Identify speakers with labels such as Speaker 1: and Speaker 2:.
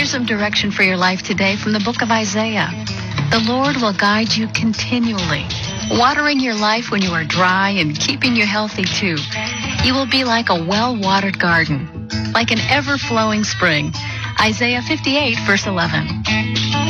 Speaker 1: Here's some direction for your life today from the book of Isaiah. The Lord will guide you continually, watering your life when you are dry and keeping you healthy too. You will be like a well-watered garden, like an ever-flowing spring. Isaiah 58, verse 11.